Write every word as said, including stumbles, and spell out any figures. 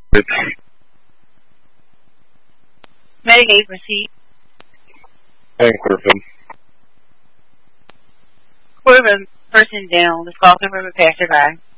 Medicaid proceed. And Griffin. Quarter person down. Let's call confirm a passerby.